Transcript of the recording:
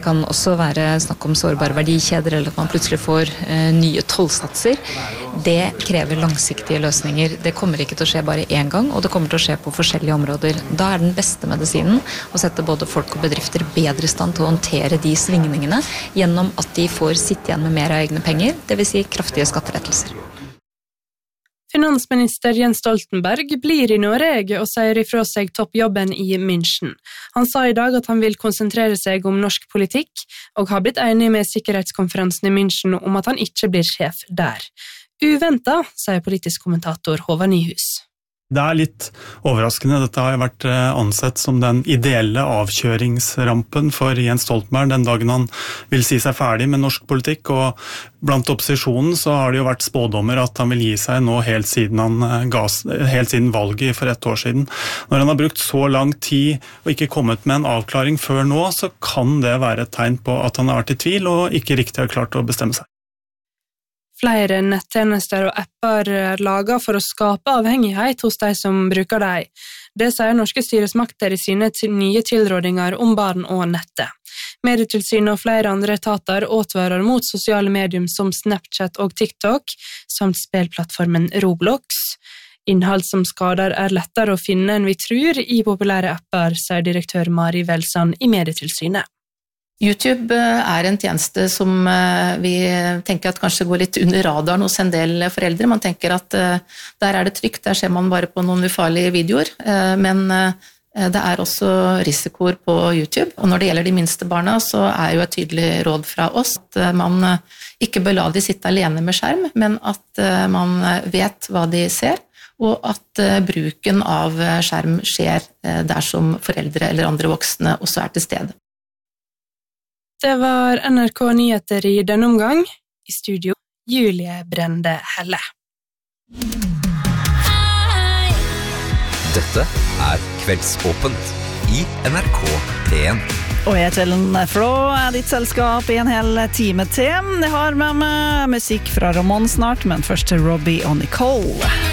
Det kan også være snakk om sårbare verdikjeder, eller at man plutselig får nye tollsatser. Det krever langsiktige løsninger. Det kommer ikke til å skje bare en gang, og det kommer til å skje på forskjellige områder. Da den beste medisinen å sette både folk og bedrifter bedre i stand til å håndtere de svingningene, gjennom at de får sitte igjen med mer av egne penger, det vil si kraftige skatterettelser. Finansminister Jens Stoltenberg blir i Norge og sier ifra seg toppjobben i München. Han sa i dag at han vil konsentrere seg om norsk politikk, og har blitt enig med sikkerhetskonferansen i München om at han ikke blir sjef der. Uventet, sier politisk kommentator Håvard Nyhus. Det litt overraskende. Dette har vært ansett som den ideelle avkjøringsrampen for Jens Stoltenberg den dagen han vil si seg ferdig med norsk politikk, og blant opposisjonen så har det jo vært spådommer at han vil gi seg nå helt siden valget for 1 år siden. Når han har brukt så lang tid og ikke kommet med en avklaring før nå, så kan det være et tegn på at han har vært i tvil og ikke riktig har klart å bestemme seg. Flere nettjenester og apper laget for å skape avhengighet hos de som bruker dem. Det sier norske styresmakter i sine nye tilrådinger om barn og nettet. Medietilsynet og flere andre etater advarer mot sosiale medier som Snapchat og TikTok, samt spillplattformen Roblox. Innhold som skader lettere å finne enn vi tror i populære apper, sier direktør Mari Velsand i Medietilsynet. YouTube en tjeneste som vi tenker at kanskje går litt under radaren hos en del foreldre. Man tenker at der det trygt, der ser man bare på noen ufarlige videoer, men det også risikoer på YouTube. Og når det gjelder de minste barna, så jo et tydelig råd fra oss at man ikke bør la de sitte alene med skjerm, men at man vet hva de ser, og at bruken av skjerm skjer dersom foreldre eller andre voksne også til stede. Det var NRK Nyheter i denne omgang. I studio, Julie Brende Helle. Dette Kveldsåpent i NRK P1. Og jeg Ellen Flå ditt selskap i en hel time til. Jeg har med meg musikk fra Ramón snart, men først til Robbie og Nicole.